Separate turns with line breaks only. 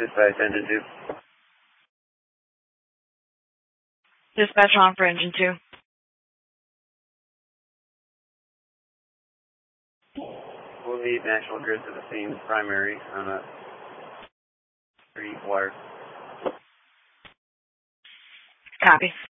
Dispatch engine 2.
Dispatch on for engine 2.
We'll need National Grid to the scene primary on a 3 wire.
Copy.